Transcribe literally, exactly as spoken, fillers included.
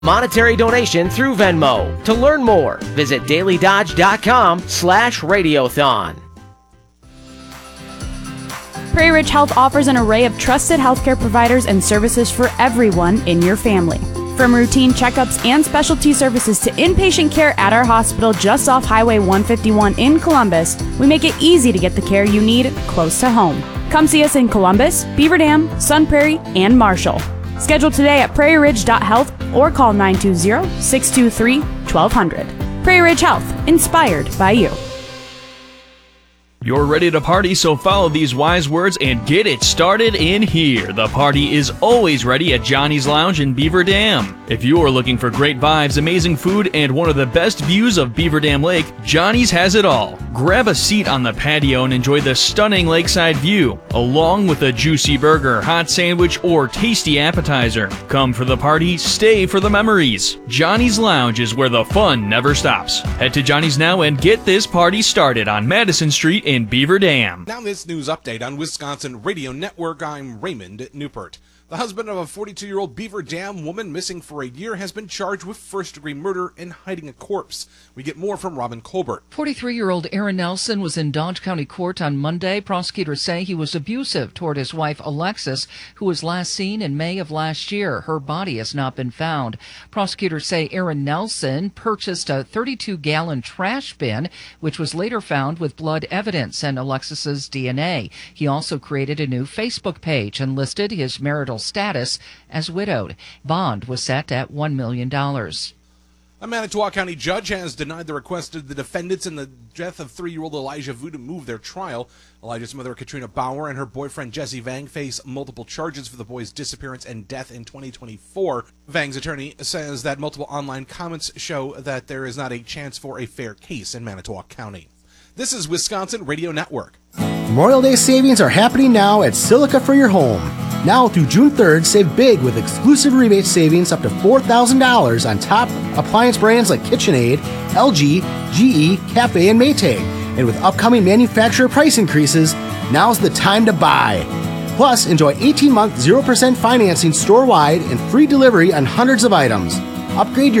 Monetary donation through Venmo. To learn more, visit daily dodge dot com slash radiothon. Prairie Ridge Health offers an array of trusted healthcare providers and services for everyone in your family. From routine checkups and specialty services to inpatient care at our hospital just off Highway one fifty-one in Columbus, we make it easy to get the care you need close to home. Come see us in Columbus, Beaver Dam, Sun Prairie, and Marshall. Schedule today at prairie ridge dot health or call nine two zero, six two three, twelve hundred. Prairie Ridge Health, inspired by you. You're ready to party, so follow these wise words and get it started in here. The party is always ready at Johnny's Lounge in Beaver Dam. If you are looking for great vibes, amazing food, and one of the best views of Beaver Dam Lake, Johnny's has it all. Grab a seat on the patio and enjoy the stunning lakeside view, along with a juicy burger, hot sandwich, or tasty appetizer. Come for the party, stay for the memories. Johnny's Lounge is where the fun never stops. Head to Johnny's now and get this party started on Madison Street in Beaver Dam. Now this news update on Wisconsin Radio Network. I'm Raymond Newport. The husband of a forty-two-year-old Beaver Dam woman missing for a year has been charged with first-degree murder and hiding a corpse. We get more from Robin Colbert. forty-three-year-old Aaron Nelson was in Dodge County Court on Monday. Prosecutors say he was abusive toward his wife, Alexis, who was last seen in May of last year. Her body has not been found. Prosecutors say Aaron Nelson purchased a thirty-two-gallon trash bin, which was later found with blood evidence and Alexis's D N A. He also created a new Facebook page and listed his marital status as widowed. Bond was set at one million dollars. A Manitowoc County judge has denied the request of the defendants in the death of three-year-old Elijah Vu to move their trial. Elijah's mother, Katrina Bauer, and her boyfriend, Jesse Vang, face multiple charges for the boy's disappearance and death in twenty twenty-four. Vang's attorney says that multiple online comments show that there is not a chance for a fair case in Manitowoc County. This is Wisconsin Radio Network. Memorial Day savings are happening now at Silica for your home. Now through June third, save big with exclusive rebate savings up to four thousand dollars on top appliance brands like KitchenAid, L G, G E, Cafe, and Maytag. And with upcoming manufacturer price increases, now's the time to buy. Plus, enjoy eighteen-month zero percent financing store-wide and free delivery on hundreds of items. Upgrade your